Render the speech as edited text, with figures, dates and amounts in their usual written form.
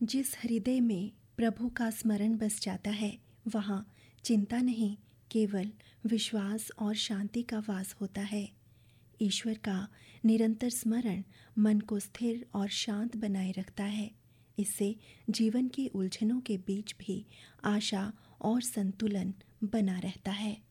जिस हृदय में प्रभु का स्मरण बस जाता है, वहाँ चिंता नहीं, केवल विश्वास और शांति का वास होता है। ईश्वर का निरंतर स्मरण मन को स्थिर और शांत बनाए रखता है। इससे जीवन की उलझनों के बीच भी आशा और संतुलन बना रहता है।